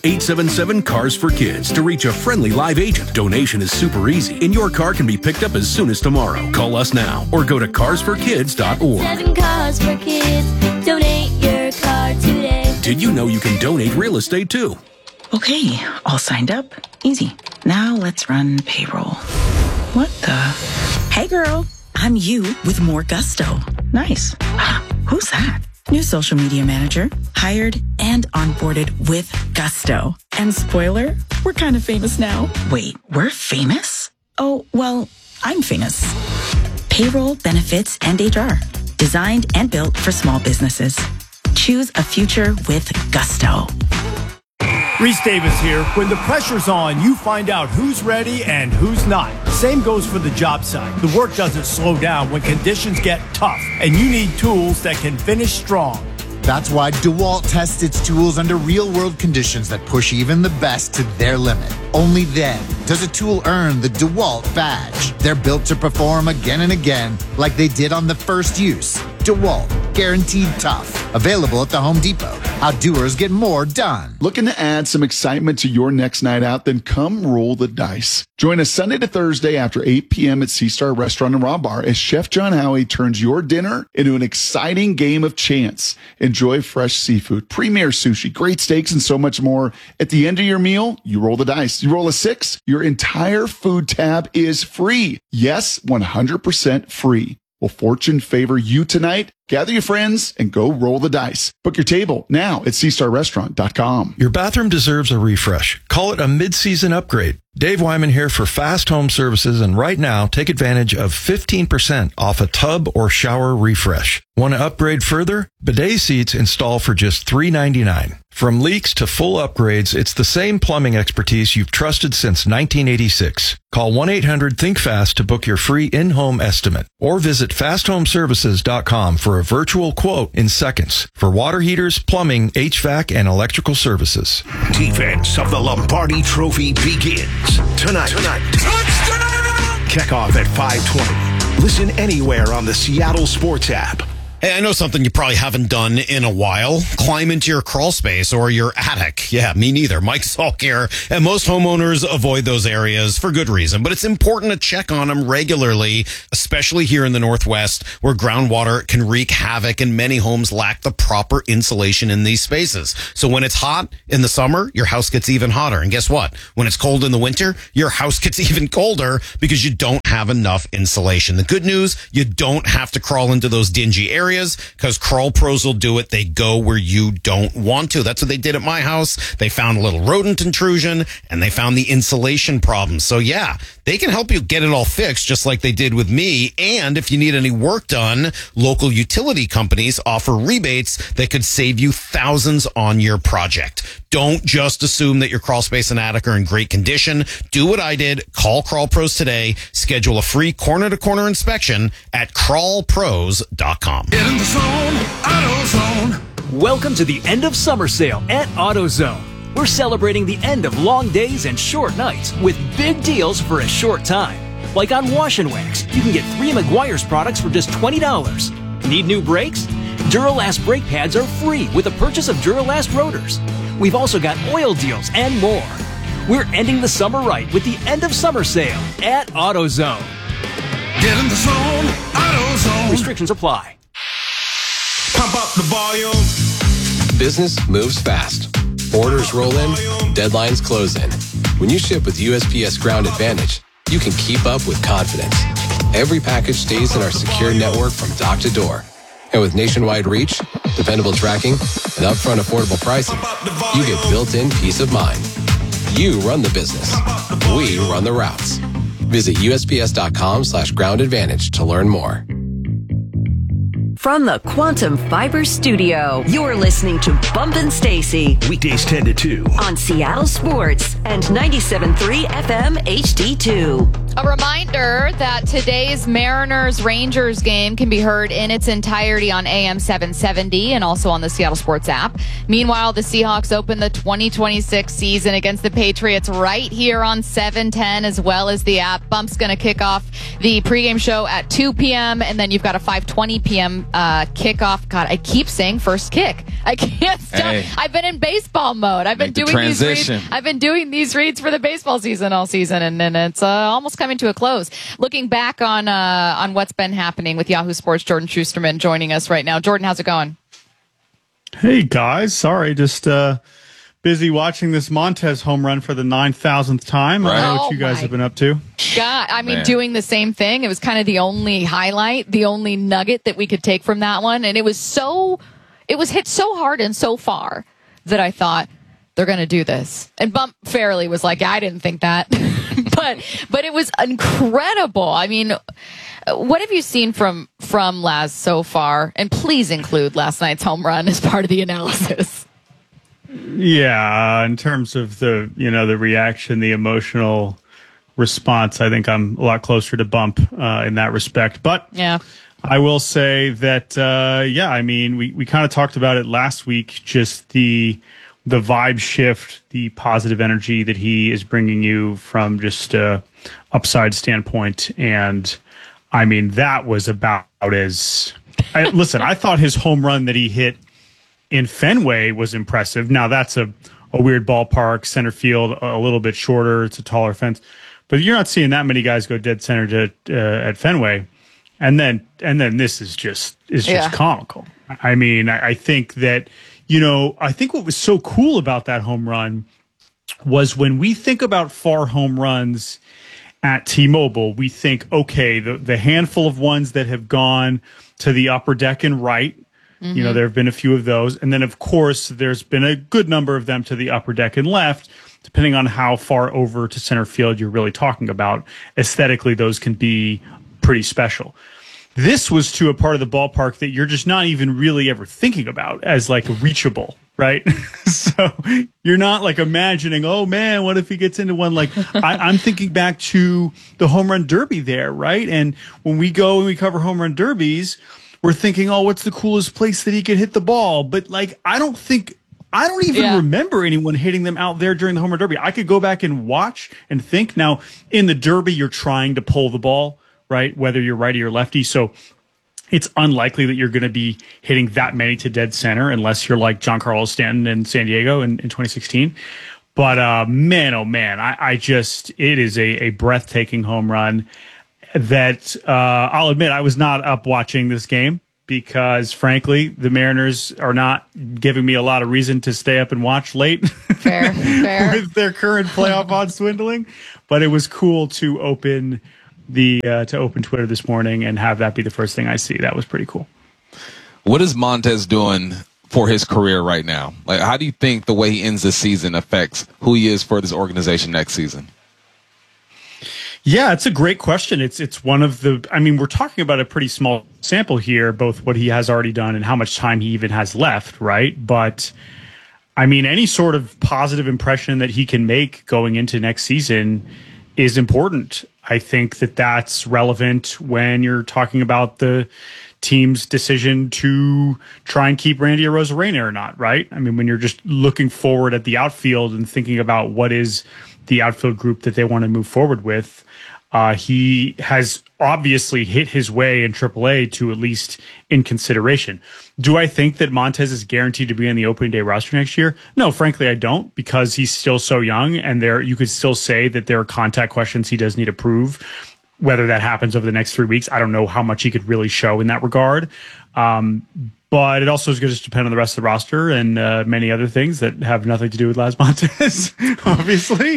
877-CARS-FOR-KIDS to reach a friendly live agent. Donation is super easy, and your car can be picked up as soon as tomorrow. Call us now or go to carsforkids.org. 7 Cars for Kids. Donate your car today. Did you know you can donate real estate too? Okay, all signed up. Easy. Now let's run payroll. What the? Hey girl, I'm you with more gusto. Nice. Who's that? New social media manager, hired and onboarded with gusto. And spoiler, we're kind of famous now. Wait, we're famous? Oh, well, I'm famous. Payroll, benefits, and HR. Designed and built for small businesses. Choose a future with gusto. Reese Davis here. When the pressure's on, you find out who's ready and who's not. Same goes for the job site. The work doesn't slow down when conditions get tough, and you need tools that can finish strong. That's why DeWalt tests its tools under real-world conditions that push even the best to their limit. Only then does a tool earn the DeWalt badge. They're built to perform again and again, like they did on the first use. DeWalt, guaranteed tough. Available at the Home Depot. How doers get more done. Looking to add some excitement to your next night out? Then come roll the dice. Join us Sunday to Thursday after 8 p.m. at Sea Star Restaurant and Raw Bar as Chef John Howie turns your dinner into an exciting game of chance. Enjoy fresh seafood, premier sushi, great steaks, and so much more. At the end of your meal, you roll the dice. You roll a 6, your entire food tab is free. Yes, 100% free. Will fortune favor you tonight? Gather your friends and go roll the dice. Book your table now at SeaStarRestaurant.com. Your bathroom deserves a refresh. Call it a mid-season upgrade. Dave Wyman here for Fast Home Services, and right now, take advantage of 15% off a tub or shower refresh. Want to upgrade further? Bidet seats install for just $3.99. From leaks to full upgrades, it's the same plumbing expertise you've trusted since 1986. Call 1-800-THINK-FAST to book your free in-home estimate, or visit FastHomeServices.com for a virtual quote in seconds for water heaters, plumbing, HVAC, and electrical services. Defense of the Lombardi Trophy begins tonight. Touchdown! Kickoff at 5:20. Listen anywhere on the Seattle Sports app. Hey, I know something you probably haven't done in a while. Climb into your crawl space or your attic. Yeah, me neither. Mike Salk here. And most homeowners avoid those areas for good reason. But it's important to check on them regularly, especially here in the Northwest, where groundwater can wreak havoc and many homes lack the proper insulation in these spaces. So when it's hot in the summer, your house gets even hotter. And guess what? When it's cold in the winter, your house gets even colder because you don't have enough insulation. The good news, you don't have to crawl into those dingy areas, because Crawl Pros will do it. They go where you don't want to. That's what they did at my house. They found a little rodent intrusion, and they found the insulation problem. So yeah, they can help you get it all fixed, just like they did with me. And if you need any work done, local utility companies offer rebates that could save you thousands on your project. Don't just assume that your crawl space and attic are in great condition. Do what I did. Call Crawl Pros today. Schedule a free corner-to-corner inspection at crawlpros.com. Get in the zone, AutoZone. Welcome to the end of summer sale at AutoZone. We're celebrating the end of long days and short nights with big deals for a short time. Like on Wash and Wax, you can get 3 Meguiar's products for just $20. Need new brakes? Duralast brake pads are free with the purchase of Duralast rotors. We've also got oil deals and more. We're ending the summer right with the end of summer sale at AutoZone. Get in the zone, AutoZone. Restrictions apply. Pump up the volume. Business moves fast. Orders roll in, deadlines close in. When you ship with USPS Ground Advantage, you can keep up with confidence. Every package stays in our secure network from dock to door. And with nationwide reach, dependable tracking, and upfront affordable pricing, you get built-in peace of mind. You run the business. We run the routes. Visit USPS.com/Ground Advantage to learn more. From the Quantum Fiber Studio, you're listening to Bumpin' Stacy. Weekdays 10 to 2. On Seattle Sports and 97.3 FM HD2. A reminder that today's Mariners-Rangers game can be heard in its entirety on AM 770 and also on the Seattle Sports app. Meanwhile, the Seahawks open the 2026 season against the Patriots right here on 710 as well as the app. Bump's going to kick off the pregame show at 2 p.m. and then you've got a 5:20 p.m. kickoff. God, I keep saying first kick. I can't stop. Hey. I've been in baseball mode. I've been doing these reads. I've been doing these reads for the baseball season all season, and it's almost coming to a close. Looking back on what's been happening with Yahoo Sports, Jordan Schusterman joining us right now. Jordan, how's it going? Hey guys, sorry, just busy watching this Montez home run for the 9,000th time. I don't know what you guys have been up to. God, I mean, doing the same thing. It was kind of the only highlight, the only nugget that we could take from that one. And it was hit so hard and so far that I thought they're going to do this. And Bump Fairley was like, I didn't think that. but it was incredible. I mean, what have you seen from Laz so far? And please include last night's home run as part of the analysis. Yeah, in terms of the reaction, the emotional response, I think I'm a lot closer to Bump in that respect. But yeah, I will say that I mean, we kind of talked about it last week, just the vibe shift, the positive energy that he is bringing you from just a upside standpoint. And I mean, that was about as listen, I thought his home run that he hit in Fenway was impressive. Now that's a weird ballpark, center field, a little bit shorter. It's a taller fence, but you're not seeing that many guys go dead center at Fenway. And then this is just comical. I mean, I think that, I think what was so cool about that home run was when we think about far home runs at T-Mobile, we think, okay, the handful of ones that have gone to the upper deck and right, Mm-hmm. There have been a few of those. And then, of course, there's been a good number of them to the upper deck and left, depending on how far over to center field you're really talking about. Aesthetically, those can be pretty special. This was to a part of the ballpark that you're just not even really ever thinking about as like reachable, right? So you're not like imagining, oh man, what if he gets into one? Like I'm thinking back to the home run derby there, right? And when we go and we cover home run derbies, we're thinking, oh, what's the coolest place that he could hit the ball? But like, I don't even remember anyone hitting them out there during the home run derby. I could go back and watch and think. Now, in the derby, you're trying to pull the ball, right? Whether you're righty or lefty. So it's unlikely that you're going to be hitting that many to dead center unless you're like Giancarlo Stanton in San Diego in 2016. But man, oh man, it is a breathtaking home run. That I'll admit I was not up watching this game because, frankly, the Mariners are not giving me a lot of reason to stay up and watch late. Fair. With their current playoff odds dwindling. But it was cool to open Twitter this morning and have that be the first thing I see. That was pretty cool. What is Montez doing for his career right now? Like, how do you think the way he ends the season affects who he is for this organization next season? Yeah, it's a great question. It's one of the, I mean, we're talking about a pretty small sample here, both what he has already done and how much time he even has left, right? But I mean, any sort of positive impression that he can make going into next season is important. I think that that's relevant when you're talking about the team's decision to try and keep Randy Arozarena or not, right? I mean, when you're just looking forward at the outfield and thinking about what is the outfield group that they want to move forward with, he has obviously hit his way in AAA to at least in consideration. Do I think that Montez is guaranteed to be on the opening day roster next year? No, frankly, I don't, because he's still so young, and you could still say that there are contact questions he does need to prove. Whether that happens over the next 3 weeks, I don't know how much he could really show in that regard. But it also is going to just depend on the rest of the roster and many other things that have nothing to do with Laz Montez, obviously.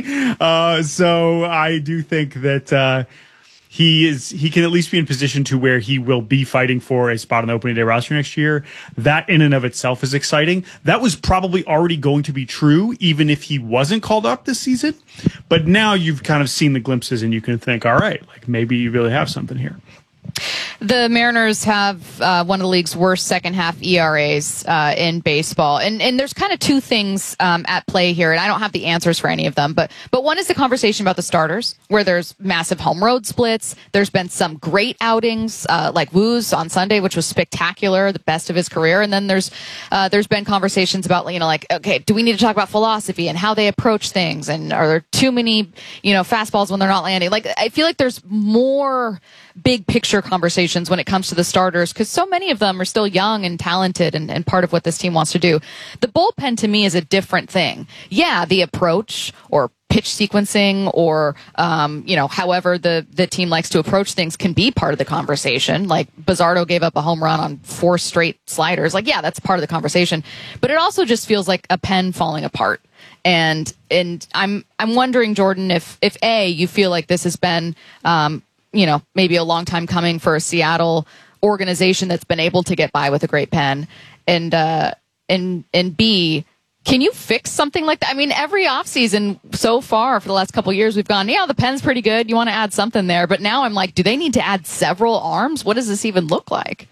So I do think that he can at least be in position to where he will be fighting for a spot on the opening day roster next year. That in and of itself is exciting. That was probably already going to be true even if he wasn't called up this season. But now you've kind of seen the glimpses and you can think, all right, like maybe you really have something here. The Mariners have one of the league's worst second half ERAs in baseball. And there's kind of two things at play here, and I don't have the answers for any of them. But one is the conversation about the starters, where there's massive home road splits. There's been some great outings, like Woo's on Sunday, which was spectacular, the best of his career. And then there's been conversations about, like, okay, do we need to talk about philosophy and how they approach things? And are there too many, fastballs when they're not landing? Like, I feel like there's more big picture conversation conversations when it comes to the starters, because so many of them are still young and talented and part of what this team wants to do. The bullpen to me is a different thing. Yeah, the approach or pitch sequencing or, however the team likes to approach things can be part of the conversation. Like Bizzardo gave up a home run on 4 straight sliders. Like, yeah, that's part of the conversation. But it also just feels like a pen falling apart. And I'm wondering, Jordan, if A, you feel like this has been, maybe a long time coming for a Seattle organization that's been able to get by with a great pen, and B, can you fix something like that? I mean, every offseason so far for the last couple of years, we've gone, yeah, the pen's pretty good. You want to add something there. But now I'm like, do they need to add several arms? What does this even look like?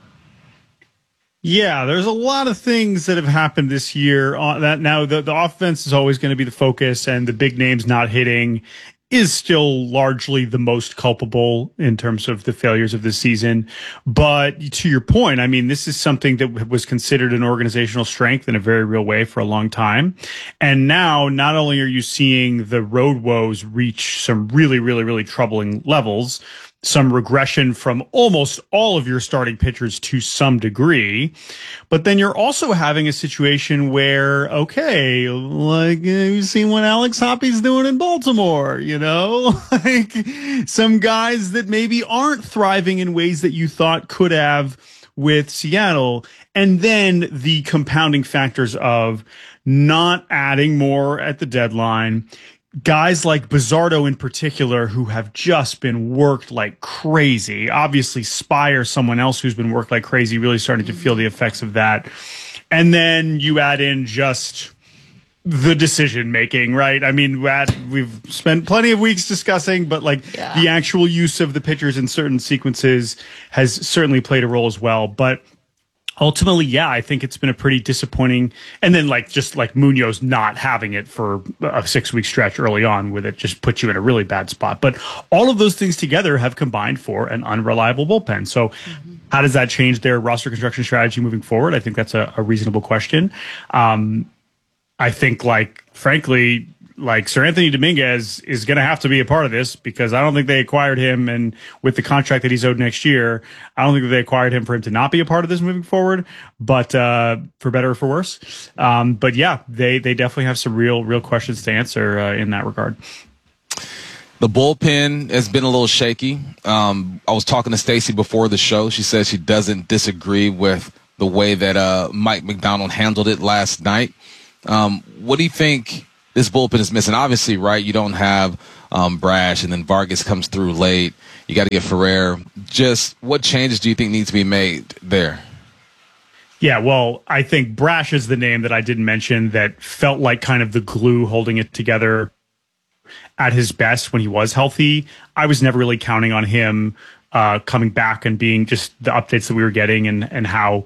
Yeah, there's a lot of things that have happened this year. That now the offense is always going to be the focus, and the big names not hitting is still largely the most culpable in terms of the failures of this season. But to your point, I mean, this is something that was considered an organizational strength in a very real way for a long time. And now, not only are you seeing the road woes reach some really, really, really troubling levels, some regression from almost all of your starting pitchers to some degree. But then you're also having a situation where, okay, like you've seen what Alex Hoppy's doing in Baltimore, like some guys that maybe aren't thriving in ways that you thought could have with Seattle. And then the compounding factors of not adding more at the deadline. Guys like Bizzardo in particular, who have just been worked like crazy. Obviously, Spire, someone else who's been worked like crazy, really starting to feel the effects of that. And then you add in just the decision making, right? I mean, we've spent plenty of weeks discussing, but the actual use of the pitchers in certain sequences has certainly played a role as well. But ultimately, yeah, I think it's been a pretty disappointing. And then just like Munoz not having it for a 6-week stretch early on with it just puts you in a really bad spot. But all of those things together have combined for an unreliable bullpen. So how does that change their roster construction strategy moving forward? I think that's a reasonable question. I think frankly, Sir Anthony Dominguez is going to have to be a part of this, because I don't think they acquired him, and with the contract that he's owed next year, I don't think that they acquired him for him to not be a part of this moving forward, but for better or for worse. But yeah, they definitely have some real questions to answer in that regard. The bullpen has been a little shaky. I was talking to Stacey before the show. She said she doesn't disagree with the way that Mike McDonald handled it last night. What do you think this bullpen is missing? Obviously, right, you don't have Brash, and then Vargas comes through late. You got to get Ferrer. Just what changes do you think need to be made there? Yeah, well, I think Brash is the name that I didn't mention that felt like kind of the glue holding it together at his best when he was healthy. I was never really counting on him coming back and being just the updates that we were getting and how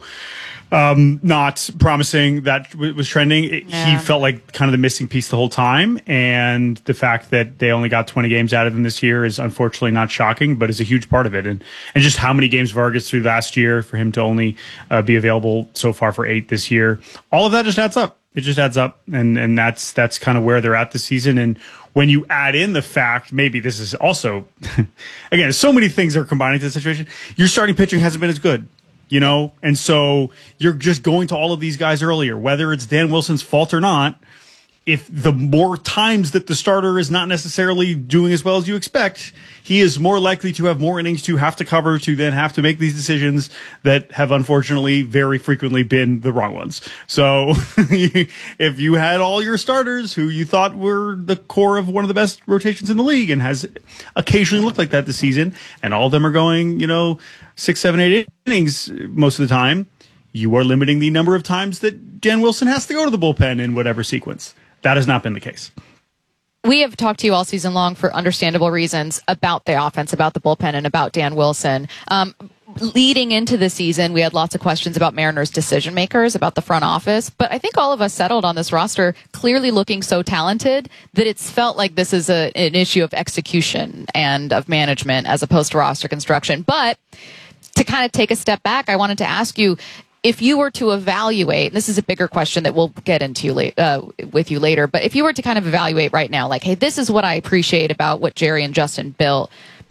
not promising that was trending. He felt like kind of the missing piece the whole time. And the fact that they only got 20 games out of him this year is unfortunately not shocking, but is a huge part of it. And just how many games Vargas threw last year for him to only be available so far for 8 this year. All of that just adds up. It just adds up. And that's kind of where they're at this season. And when you add in the fact, maybe this is also, again, so many things are combining to the situation. Your starting pitching hasn't been as good. And so you're just going to all of these guys earlier, whether it's Dan Wilson's fault or not. If the more times that the starter is not necessarily doing as well as you expect, he is more likely to have more innings to have to cover, to then have to make these decisions that have unfortunately very frequently been the wrong ones. So if you had all your starters who you thought were the core of one of the best rotations in the league, and has occasionally looked like that this season, and all of them are going, 6, 7, 8 innings most of the time, you are limiting the number of times that Dan Wilson has to go to the bullpen in whatever sequence. That has not been the case. We have talked to you all season long for understandable reasons about the offense, about the bullpen, and about Dan Wilson. Leading into the season, we had lots of questions about Mariners decision makers, about the front office, but I think all of us settled on this roster clearly looking so talented that it's felt like this is an issue of execution and of management as opposed to roster construction. But to kind of take a step back, I wanted to ask you, if you were to evaluate, and this is a bigger question that we'll get into with you later, but if you were to kind of evaluate right now, like, hey, this is what I appreciate about what Jerry and Justin built,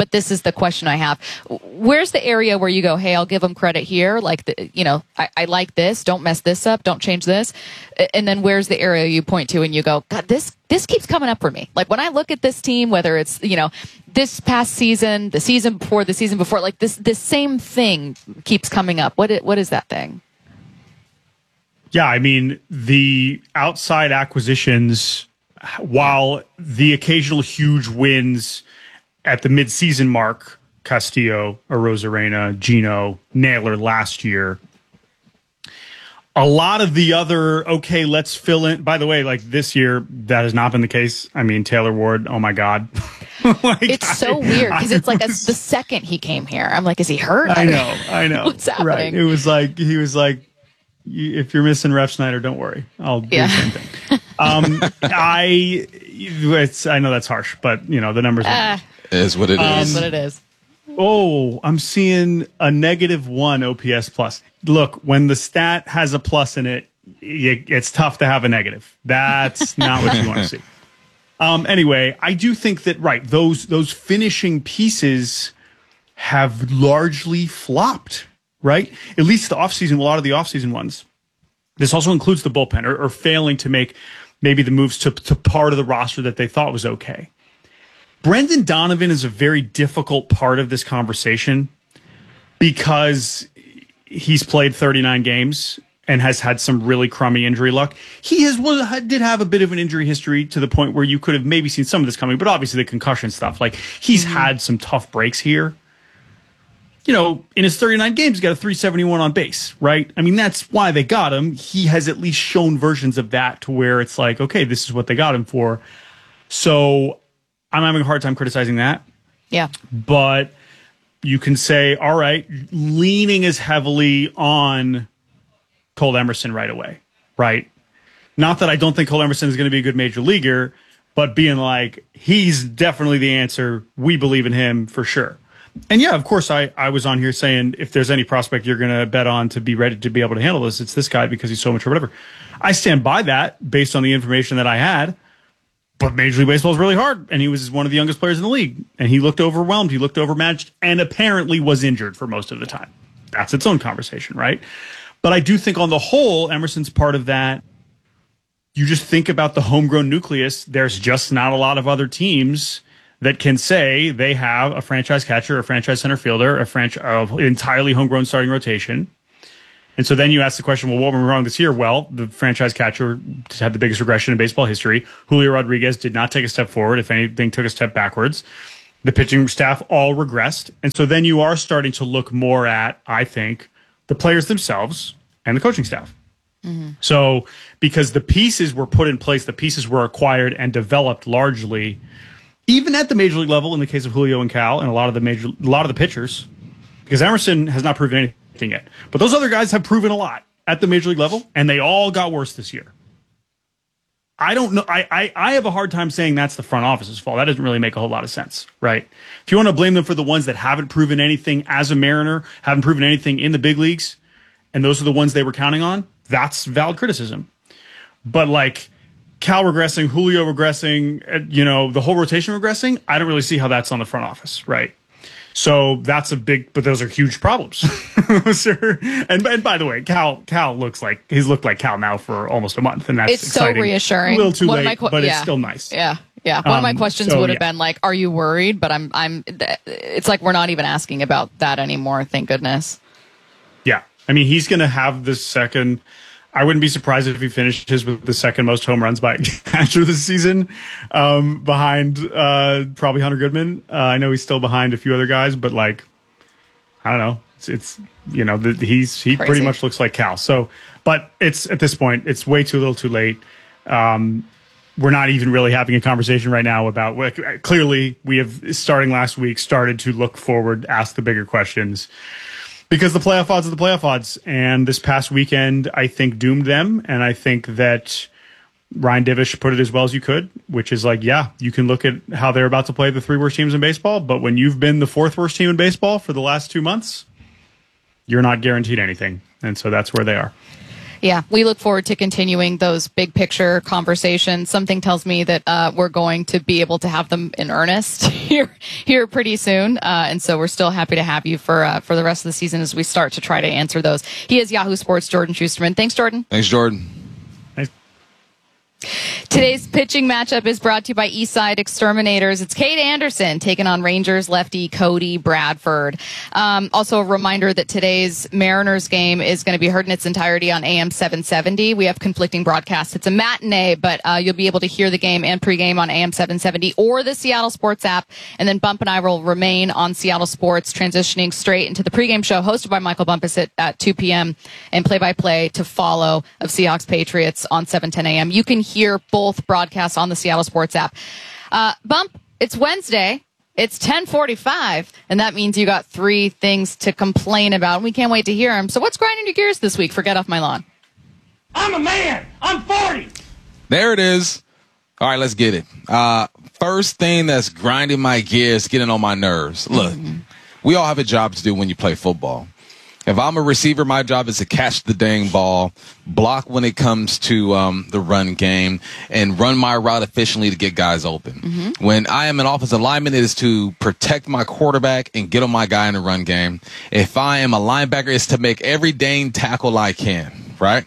but this is the question I have. Where's the area where you go, hey, I'll give him credit here. Like, I like this. Don't mess this up. Don't change this. And then where's the area you point to and you go, God, this keeps coming up for me. Like when I look at this team, whether it's, this past season, the season before, like this same thing keeps coming up. What is that thing? Yeah, I mean, the outside acquisitions, while the occasional huge wins at the midseason mark, Castillo, Arozarena, Gino, Naylor last year, a lot of the other, okay, let's fill in. By the way, like this year, that has not been the case. I mean, Taylor Ward, oh my God. It's so weird because it's like the second he came here. I'm like, is he hurt? I know. What's happening? Right. It was like, he was like, if you're missing Ref Snyder, don't worry. I'll do the same thing. I know that's harsh, but the numbers it is what it is. It is what it is. Oh, I'm seeing a -1 OPS plus. Look, when the stat has a plus in it, it's tough to have a negative. That's not what you want to see. Anyway, I do think that, right, those finishing pieces have largely flopped, right? At least the offseason, a lot of the offseason ones. This also includes the bullpen or failing to make maybe the moves to part of the roster that they thought was okay. Brendan Donovan is a very difficult part of this conversation because he's played 39 games and has had some really crummy injury luck. He did have a bit of an injury history to the point where you could have maybe seen some of this coming, but obviously the concussion stuff, like he's had some tough breaks here. In his 39 games, he's got a 371 on base, right? I mean, that's why they got him. He has at least shown versions of that to where it's like, okay, this is what they got him for. So I'm having a hard time criticizing that. Yeah. But you can say, all right, leaning as heavily on Cole Emerson right away, right? Not that I don't think Cole Emerson is going to be a good major leaguer, but being like, he's definitely the answer. We believe in him for sure. And yeah, of course, I was on here saying if there's any prospect you're going to bet on to be ready to be able to handle this, it's this guy because he's so much or whatever. I stand by that based on the information that I had. But Major League Baseball is really hard, and he was one of the youngest players in the league. And he looked overwhelmed, he looked overmatched, and apparently was injured for most of the time. That's its own conversation, right? But I do think on the whole, Emerson's part of that. You just think about the homegrown nucleus. There's just not a lot of other teams that can say they have a franchise catcher, a franchise center fielder, entirely homegrown starting rotation. And so then you ask the question, well, what went wrong this year? Well, the franchise catcher had the biggest regression in baseball history. Julio Rodriguez did not take a step forward. If anything, took a step backwards. The pitching staff all regressed. And so then you are starting to look more at, I think, the players themselves and the coaching staff. Mm-hmm. So because the pieces were put in place, the pieces were acquired and developed largely, even at the major league level in the case of Julio and Cal and a lot of the pitchers, because Emerson has not proven anything yet. But those other guys have proven a lot at the major league level, and they all got worse this year. I don't know. I have a hard time saying that's the front office's fault. That doesn't really make a whole lot of sense, right? If you want to blame them for the ones that haven't proven anything as a Mariner, haven't proven anything in the big leagues, and those are the ones they were counting on, that's valid criticism. But like Cal regressing, Julio regressing, the whole rotation regressing, I don't really see how that's on the front office, right? So that's but those are huge problems. and by the way, Cal looks like he's looked like Cal now for almost a month, and that's it's exciting. So reassuring. A little too late, but it's still nice. Yeah. One of my questions would have been like, "Are you worried?" But it's like we're not even asking about that anymore. Thank goodness. Yeah, I mean, he's going to have the second. I wouldn't be surprised if he finishes with the second most home runs by catcher this season, behind probably Hunter Goodman. I know he's still behind a few other guys, but like, I don't know. He pretty much looks like Cal. So, but it's at this point, it's way too little, too late. We're not even really having a conversation right now about. Clearly, we have starting last week started to look forward, ask the bigger questions. Because the playoff odds are the playoff odds. And this past weekend, I think, doomed them. And I think that Ryan Divish put it as well as you could, which is like, yeah, you can look at how they're about to play the 3 worst teams in baseball. But when you've been the 4th worst team in baseball for the last 2 months, you're not guaranteed anything. And so that's where they are. Yeah, we look forward to continuing those big picture conversations. Something tells me that we're going to be able to have them in earnest here pretty soon. And so we're still happy to have you for the rest of the season as we start to try to answer those. He is Yahoo Sports' Jordan Schusterman. Thanks, Jordan. Thanks, Jordan. Today's pitching matchup is brought to you by Eastside Exterminators. It's Kate Anderson taking on Rangers lefty Cody Bradford. Also a reminder that today's Mariners game is going to be heard in its entirety on AM 770. We have conflicting broadcasts. It's a matinee, but you'll be able to hear the game and pregame on AM 770 or the Seattle Sports app. And then Bump and I will remain on Seattle Sports, transitioning straight into the pregame show hosted by Michael Bumpus at 2 p.m. and play-by-play to follow of Seahawks Patriots on 7:10 a.m. You can hear both broadcasts on the Seattle Sports app. Bump, it's Wednesday. It's 10:45, and that means you got 3 things to complain about, and we can't wait to hear them. So what's grinding your gears this week for Get Off My Lawn? I'm a man. I'm 40. There it is. All right, let's get it. First thing that's grinding my gears, getting on my nerves. Look, we all have a job to do when you play football. If I'm a receiver, my job is to catch the dang ball, block when it comes to the run game, and run my route efficiently to get guys open. When I am an offensive lineman, it is to protect my quarterback and get on my guy in the run game. If I am a linebacker, it's to make every dang tackle I can, right?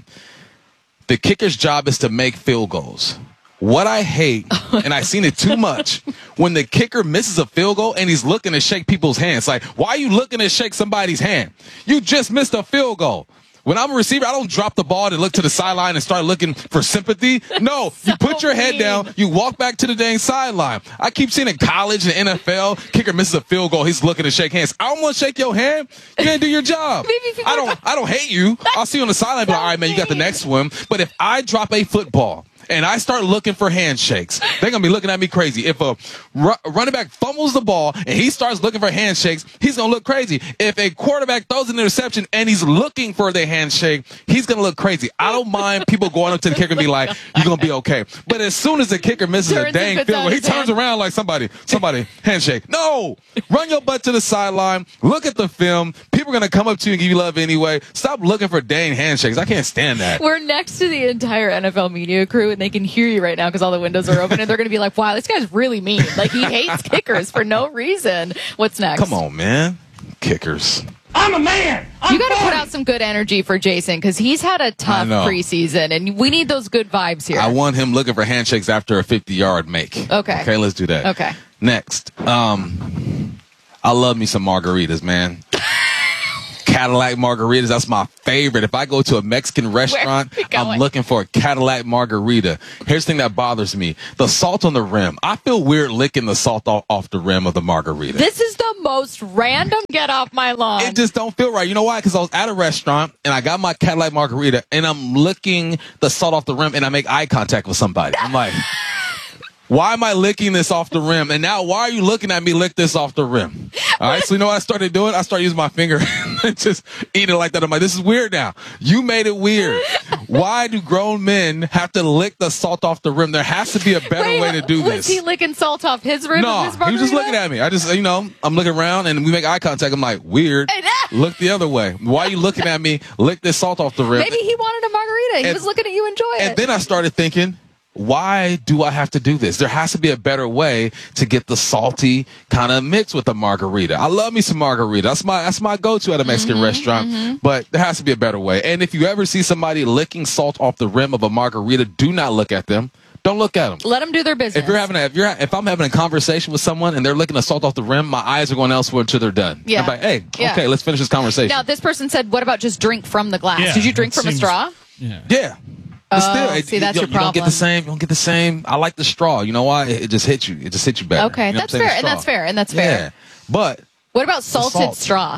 The kicker's job is to make field goals. What I hate, and I've seen it too much, when the kicker misses a field goal and he's looking to shake people's hands. Like, why are you looking to shake somebody's hand? You just missed a field goal. When I'm a receiver, I don't drop the ball and look to the sideline and start looking for sympathy. No, you put your head down, you walk back to the dang sideline. I keep seeing in college and NFL, kicker misses a field goal, he's looking to shake hands. I don't want to shake your hand. You didn't do your job. I don't hate you. I'll see you on the sideline, but all right, man, you got the next one. But if I drop a football and I start looking for handshakes, they're going to be looking at me crazy. If a running back fumbles the ball and he starts looking for handshakes, he's going to look crazy. If a quarterback throws an interception and he's looking for their handshake, he's going to look crazy. I don't mind people going up to the kicker and be like, you're going to be okay. But as soon as the kicker misses a dang field goal, he turns around like somebody, handshake. No! Run your butt to the sideline. Look at the film. People are going to come up to you and give you love anyway. Stop looking for dang handshakes. I can't stand that. We're next to the entire NFL media crew, and they can hear you right now because all the windows are open, and they're going to be like, wow, this guy's really mean. Like, he hates kickers for no reason. What's next? Come on, man. Kickers. I'm a man. You got to put out some good energy for Jason because he's had a tough preseason, and we need those good vibes here. I want him looking for handshakes after a 50-yard make. Okay, let's do that. Okay. Next. I love me some margaritas, man. Cadillac margaritas, that's my favorite. If I go to a Mexican restaurant, I'm looking for a Cadillac margarita. Here's the thing that bothers me. The salt on the rim. I feel weird licking the salt off the rim of the margarita. This is the most random Get Off My Lawn. It just don't feel right. You know why? Because I was at a restaurant and I got my Cadillac margarita and I'm licking the salt off the rim and I make eye contact with somebody. I'm like, why am I licking this off the rim? And now why are you looking at me lick this off the rim? All right, so you know what I started doing? I started using my finger and just eating it like that. I'm like, this is weird now. You made it weird. Why do grown men have to lick the salt off the rim? There has to be a better way to do this. Was he licking salt off his rim? No, he was just looking at me. I just, I'm looking around and we make eye contact. I'm like, weird. Look the other way. Why are you looking at me? Lick this salt off the rim. Maybe he wanted a margarita. He was looking at you enjoy it. And then I started thinking, why do I have to do this? There has to be a better way to get the salty kind of mix with the margarita. I love me some margarita. That's my go-to at a Mexican restaurant, but there has to be a better way. And if you ever see somebody licking salt off the rim of a margarita, do not look at them. Don't look at them. Let them do their business. If I'm having a conversation with someone and they're licking the salt off the rim, my eyes are going elsewhere until they're done. Yeah. I'm like, hey, okay, let's finish this conversation. Now, this person said, what about just drink from the glass? Did you drink from a straw? Yeah. See, that's your problem. You don't get the same. I like the straw. You know why? It just hits you. It just hits you better. Okay, that's fair. And that's fair. Yeah. But what about salted straw?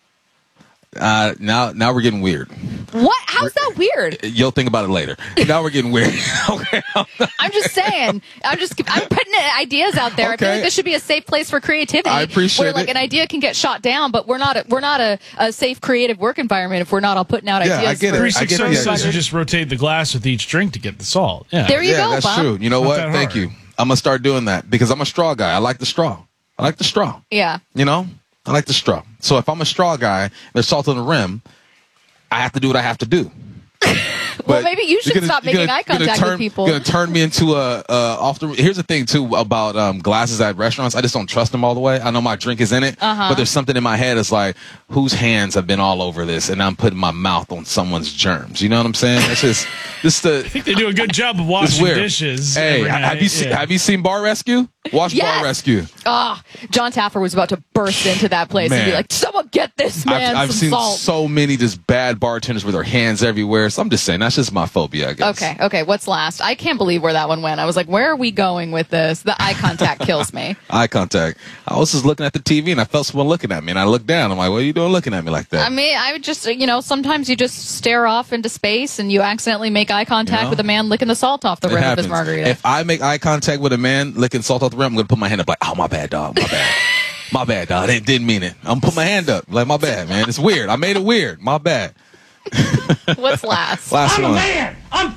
Now we're getting weird. What? How's that weird? You'll think about it later. Now we're getting weird. Okay. I'm just saying. I'm putting ideas out there. Okay. I feel like this should be a safe place for creativity. I appreciate where an idea can get shot down, but we're not a safe creative work environment if we're not all putting out ideas. I get it. Pretty says you just rotate the glass with each drink to get the salt. Yeah. There you go. That's Bob. true. You know what? Thank you. I'm gonna start doing that because I'm a straw guy. I like the straw. Yeah. I like the straw. So if I'm a straw guy, there's salt on the rim, I have to do what I have to do. Well, maybe you should stop making eye contact with people. Going to turn me into here's the thing, too, about glasses at restaurants. I just don't trust them all the way. I know my drink is in it, but there's something in my head that's like, whose hands have been all over this, and I'm putting my mouth on someone's germs. You know what I'm saying? It's just I think they do a good job of washing dishes. Hey, have you seen Bar Rescue? Watch Bar Rescue. John Taffer was about to burst into that place and be like, someone get this man I've seen salt. so many just bad bartenders with their hands everywhere. So I'm just saying, that's just my phobia, I guess. Okay. What's last? I can't believe where that one went. I was like, where are we going with this? The eye contact kills me. Eye contact. I was just looking at the TV and I felt someone looking at me and I looked down. I'm like, what are you doing looking at me like that? I mean, I would just, sometimes you just stare off into space and you accidentally make eye contact with a man licking the salt off the rim of his margarita. If I make eye contact with a man licking salt off the rim, I'm going to put my hand up like, oh, my bad, dog. My bad. My bad, dog. I didn't mean it. I'm going to put my hand up. Like, my bad, man. It's weird. I made it weird. My bad. What's last? I'm a man. I'm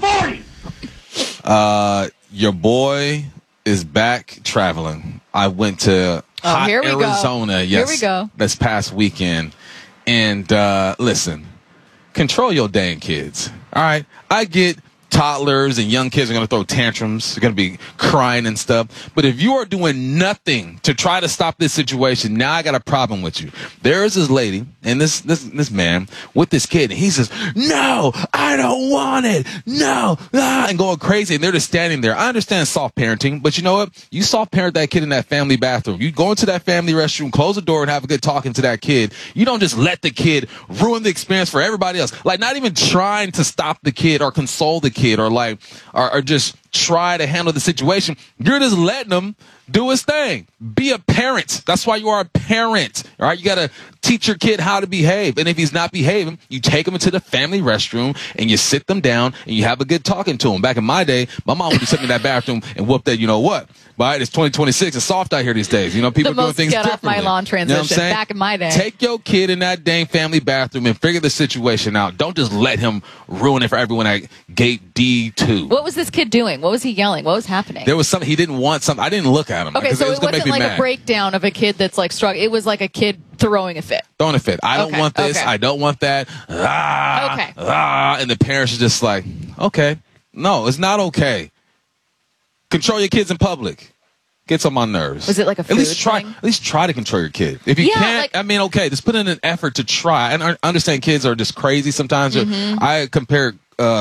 40. Your boy is back traveling. I went to hot Arizona this past weekend. And listen, control your dang kids. All right? I get toddlers and young kids are going to throw tantrums. They're going to be crying and stuff. But if you are doing nothing to try to stop this situation, now I got a problem with you. There is this lady and this man with this kid, and he says, no, I don't want it. No, and going crazy. And they're just standing there. I understand soft parenting, but you know what? You soft parent that kid in that family bathroom. You go into that family restroom, close the door, and have a good talking to that kid. You don't just let the kid ruin the experience for everybody else. Like, not even trying to stop the kid or console the kid or just try to handle the situation. You're just letting them do his thing. Be a parent. That's why you are a parent. All right. You got to teach your kid how to behave. And if he's not behaving, you take him into the family restroom and you sit them down and you have a good talking to him. Back in my day, my mom would sit in that bathroom and whoop that, you know what? But it's 2026. It's soft out here these days. You know, people are doing things differently. Get off my lawn transition. You know back in my day. Take your kid in that dang family bathroom and figure the situation out. Don't just let him ruin it for everyone at gate D2. What was this kid doing? What was he yelling? What was happening? There was something he didn't want. Something I didn't look at him. Okay, so it wasn't like a breakdown of a kid that's like struggling. It was like a kid throwing a fit. Throwing a fit. I don't want this. Okay. I don't want that. And the parents are just like, okay, no, it's not okay. Control your kids in public. Gets on my nerves. Was it like a food thing? At least try to control your kid. If you can't, okay, just put in an effort to try. And I understand kids are just crazy sometimes. I compare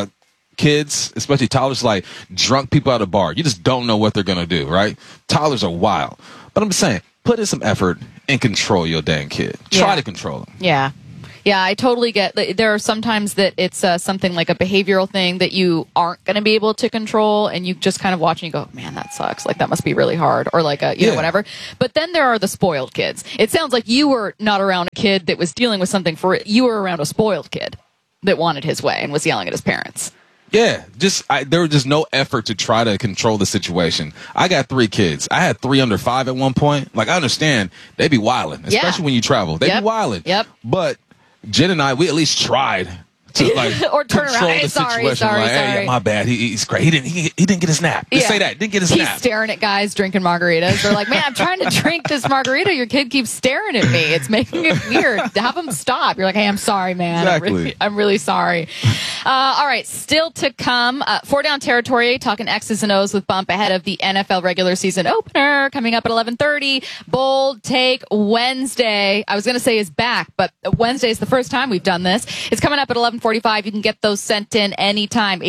kids, especially toddlers, like drunk people at a bar. You just don't know what they're going to do, right? Toddlers are wild. But I'm just saying, put in some effort and control your dang kid. Try to control them. Yeah. Yeah, I totally get. There are sometimes that it's something like a behavioral thing that you aren't going to be able to control, and you just kind of watch and you go, "Man, that sucks. Like that must be really hard," or like you know whatever. But then there are the spoiled kids. It sounds like you were not around a kid that was dealing with something for it. You were around a spoiled kid that wanted his way and was yelling at his parents. Yeah, there was just no effort to try to control the situation. I got 3 kids. I had 3 under 5 at one point. Like I understand they be wilding, especially when you travel. They be wilding. Yep. But Jen and I, we at least tried to or turn control around. the Sorry. Hey, my bad. He's great. He didn't get a snap. Just say that. Didn't get a snap. He's staring at guys drinking margaritas. They're like, man, I'm trying to drink this margarita. Your kid keeps staring at me. It's making it weird. Have him stop. You're like, hey, I'm sorry, man. Exactly. I'm really sorry. All right. Still to come. 4 Down Territory talking X's and O's with Bump ahead of the NFL regular season opener coming up at 11:30. Bold Take Wednesday. I was going to say is back, but Wednesday is the first time we've done this. It's coming up at 11:45. You can get those sent in anytime.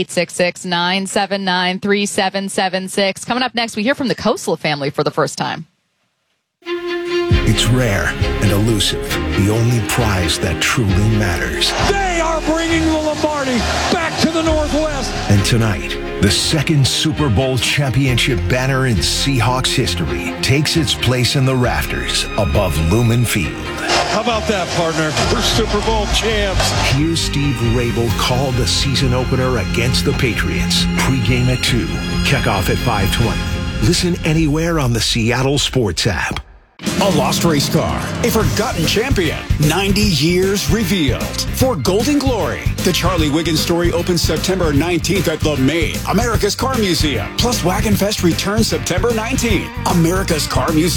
866-979-3776. Coming up next, we hear from the Khosla family for the first time. It's rare and elusive. The only prize that truly matters. They are bringing the Lombardi back to the Northwest. And tonight, the second Super Bowl championship banner in Seahawks history takes its place in the rafters above Lumen Field. How about that, partner? We're Super Bowl champs. Here's Steve Rabel call the season opener against the Patriots. Pre-game at 2. Kickoff at 5:20. Listen anywhere on the Seattle Sports app. A lost race car, a forgotten champion, 90 years revealed. For Golden Glory, the Charlie Wiggins story opens September 19th at the Maine, America's Car Museum. Plus Wagon Fest returns September 19th.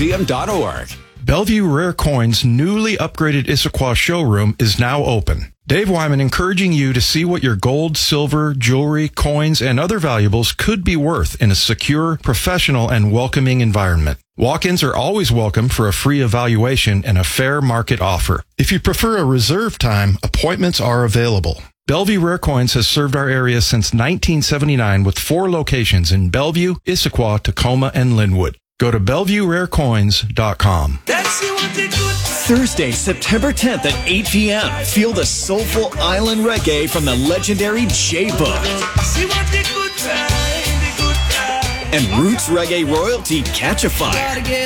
AmericasCarMuseum.org. Bellevue Rare Coins' newly upgraded Issaquah showroom is now open. Dave Wyman encouraging you to see what your gold, silver, jewelry, coins, and other valuables could be worth in a secure, professional, and welcoming environment. Walk-ins are always welcome for a free evaluation and a fair market offer. If you prefer a reserved time, appointments are available. Bellevue Rare Coins has served our area since 1979 with 4 locations in Bellevue, Issaquah, Tacoma, and Linwood. Go to BellevueRareCoins.com. Thursday, September 10th at 8 p.m. Feel the soulful island reggae from the legendary J-Book. And roots reggae royalty Catch a Fire.